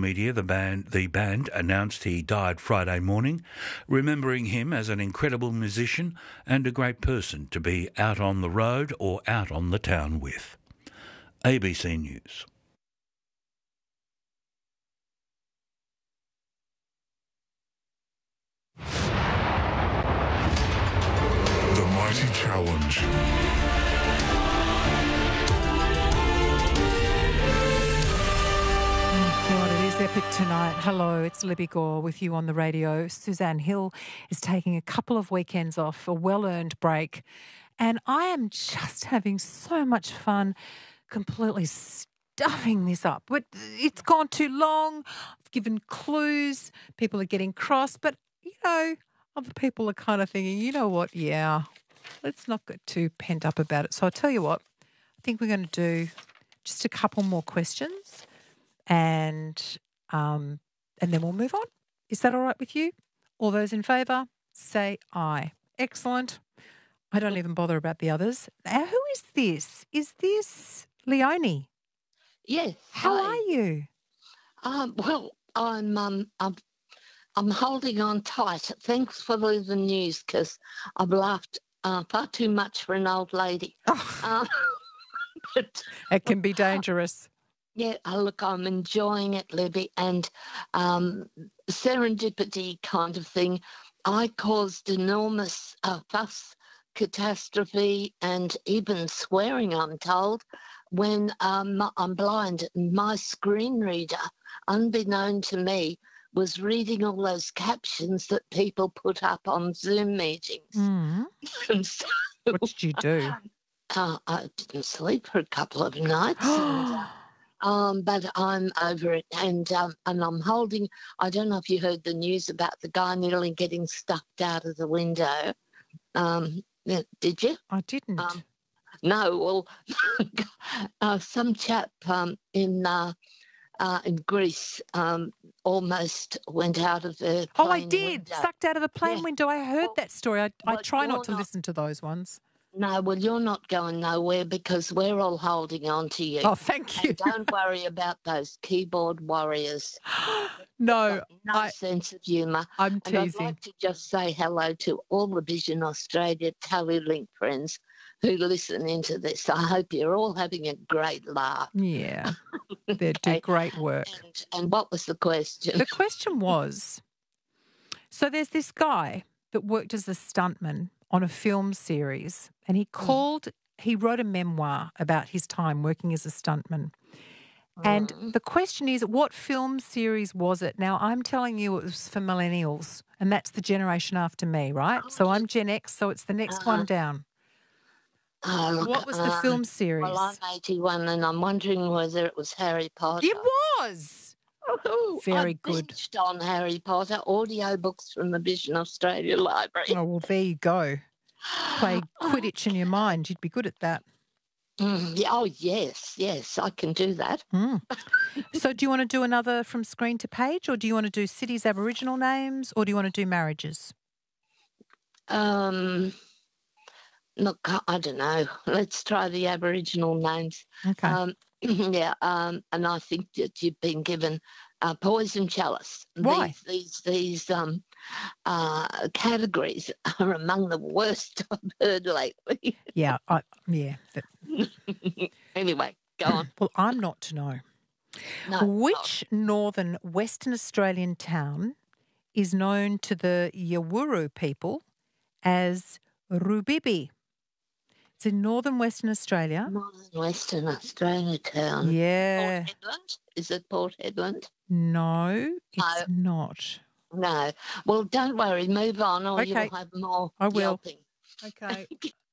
media, the band announced he died Friday morning, remembering him as an incredible musician and a great person to be out on the road or out on the town with. ABC News. The Mighty Challenge. God, it is epic tonight. Hello, it's Libby Gore with you on the radio. Suzanne Hill is taking a couple of weekends off, a well-earned break, and I am just having so much fun completely stuffing this up. But it's gone too long. I've given clues. People are getting cross, but, other people are kind of thinking, you know what, yeah, let's not get too pent up about it. So I'll tell you what, I think we're going to do just a couple more questions and then we'll move on. Is that all right with you? All those in favour, say aye. Excellent. I don't even bother about the others. Now, who is this? Is this Leonie? Yes. How hi. are you? Well, I'm holding on tight. Thanks for the news because I've laughed far too much for an old lady. Oh, But it can be dangerous. yeah, look, I'm enjoying it, Libby, and serendipity kind of thing. I caused enormous fuss, catastrophe, and even swearing, I'm told, when I'm blind. My screen reader, unbeknown to me, was reading all those captions that people put up on Zoom meetings. Mm. And so, What did you do? I didn't sleep for a couple of nights. But I'm over it, and I'm holding. I don't know if you heard the news about the guy nearly getting stuffed out of the window. Did you? I didn't. No. Well, some chap in Greece almost went out of the plane I did. window. Sucked out of the plane window. I heard that story. I well, try not you're to not- listen to those ones. No, well, you're not going nowhere because we're all holding on to you. Oh, thank you. And don't worry about those keyboard warriors. No, No sense of humour. I'm And I'd teasing. like to just say hello to all the Vision Australia Telelink friends who listen into this. I hope you're all having a great laugh. Yeah, they do Okay. great work. And what was the question? The question was, so there's this guy that worked as a stuntman on a film series, and he wrote a memoir about his time working as a stuntman. And the question is, what film series was it? Now, I'm telling you it was for millennials, and that's the generation after me, right? So I'm Gen X, so it's the next one down. What was the film series? Well, I'm 81 and I'm wondering whether it was Harry Potter. It was. Very I good. binged on Harry Potter, audiobooks from the Vision Australia Library. Oh, well, there you go. Play Quidditch in your mind. You'd be good at that. Yeah, oh, yes, I can do that. So do you want to do another from screen to page, or do you want to do cities, Aboriginal names, or do you want to do marriages? Look, I don't know. Let's try the Aboriginal names. Okay. Yeah, and I think that you've been given poison chalice. Why? These categories are among the worst I've heard lately. Yeah. Anyway, go on. Well, I'm not to know. No, Which northern Western Australian town is known to the Yawuru people as Rubibi? It's in northern Western Australia. Northern Western Australia town. Yeah. Port Hedland? Is it Port Hedland? No, it's not. No. Well, don't worry. Move on, or Okay. you'll have more I will. yelping. Okay.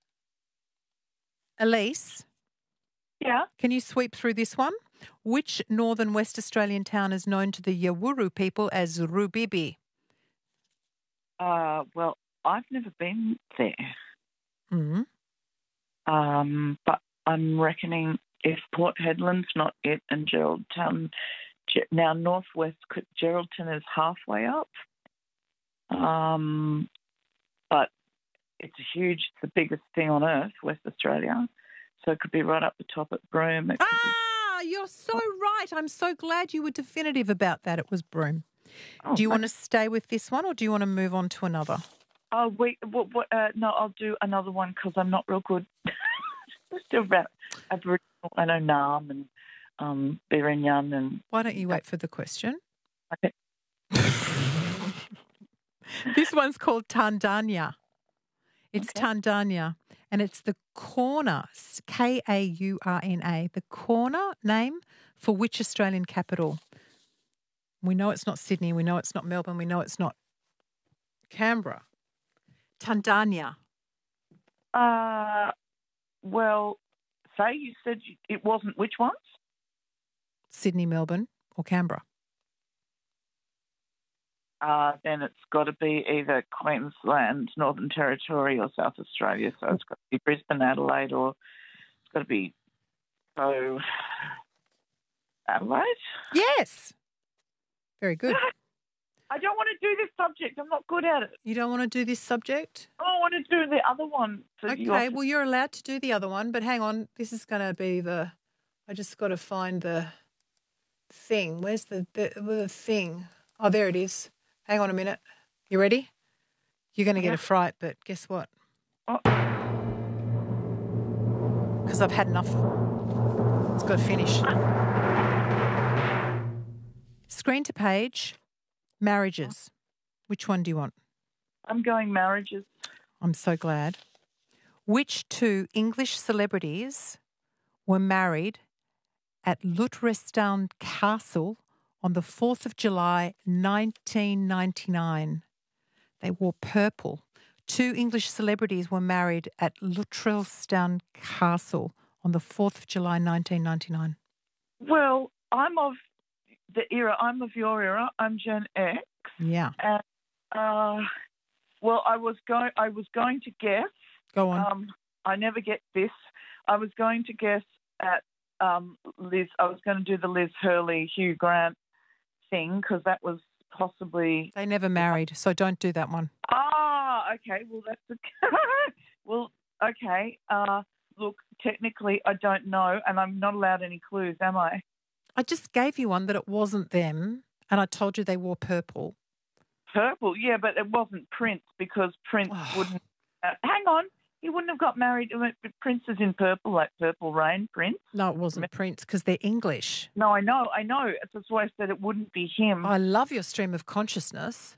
Elise, Yeah. can you sweep through this one? Which northern West Australian town is known to the Yawuru people as Rubibi? Well, I've never been there. Mm. But I'm reckoning if Port Hedland's not it and Geraldton, now Northwest Geraldton is halfway up. But it's the biggest thing on earth, West Australia. So it could be right up the top at Broome. It could be you're so right. I'm so glad you were definitive about that. It was Broome. Oh, Do you want to stay with this one or do you want to move on to another? Oh, no, I'll do another one because I'm not real good. Still about Aboriginal. I know Naarm and Birinyan and... Why don't you wait for the question? Okay. This one's called Tandanya. It's Okay. Tandanya, and it's the corner, Kaurna, the corner name for which Australian capital? We know it's not Sydney. We know it's not Melbourne. We know it's not Canberra. Tandanya. Well, say you said it wasn't which ones? Sydney, Melbourne, or Canberra. Then it's got to be either Queensland, Northern Territory, or South Australia. So it's got to be Brisbane, Adelaide, or it's got to be Adelaide. Yes. Very good. I don't want to do this subject. I'm not good at it. You don't want to do this subject? I want to do the other one. Okay, well, you're allowed to do the other one, but hang on. This is going to be I just got to find the thing. Where's the thing? Oh, there it is. Hang on a minute. You ready? You're going to get a fright, but guess what? Because I've had enough. It's got to finish. Screen to page, marriages. Which one do you want? I'm going marriages. I'm so glad. Which two English celebrities were married at Luthrestown Castle on the 4th of July, 1999? They wore purple. Two English celebrities were married at Luthrestown Castle on the 4th of July, 1999. Well, I'm of the era. I'm of your era. I'm Gen X. Yeah. And, well, I was going to guess. Go on. I never get this. I was going to guess at Liz. I was going to do the Liz Hurley, Hugh Grant thing because that was possibly. They never married, so don't do that one. Okay. Well, that's well, okay. Look, technically, I don't know, and I'm not allowed any clues, am I? I just gave you one that it wasn't them, and I told you they wore purple. Purple, yeah, but it wasn't Prince because Prince wouldn't. Hang on, he wouldn't have got married. Prince is in purple, like Purple Rain. Prince. No, it wasn't Prince because they're English. No, I know. That's why I said it wouldn't be him. I love your stream of consciousness.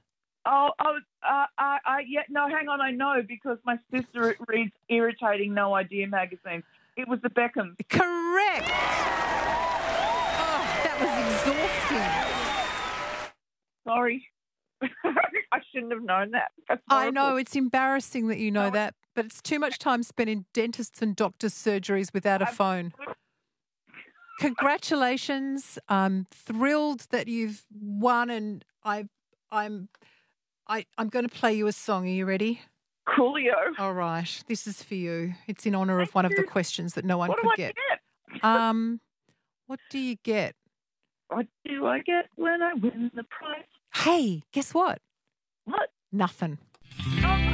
Yeah, no, hang on, I know because my sister reads irritating No Idea magazine. It was the Beckhams. Correct. Oh, that was exhausting. Sorry. I shouldn't have known that. That's I know, horrible. it's embarrassing that you know that, but it's too much time spent in dentists and doctors' surgeries without a phone. Congratulations. I'm thrilled that you've won, and I'm going to play you a song. Are you ready? Coolio. All right. This is for you. It's in honour of one of the questions that no one What could do I get. What do you get? What do I get when I win the prize? Hey, guess what? What? Nothing.